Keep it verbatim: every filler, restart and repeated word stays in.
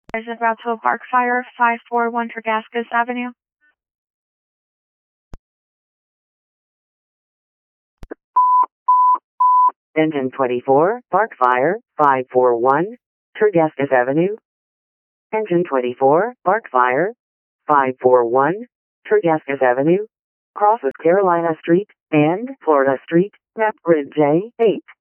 Is it route to Park Fire five four one Tergascus Avenue? Engine twenty-four, Park Fire five four one Tergascus Avenue. Engine twenty-four, Park Fire five four one Tergascus Avenue. Crosses Carolina Street and Florida Street, map grid J eight.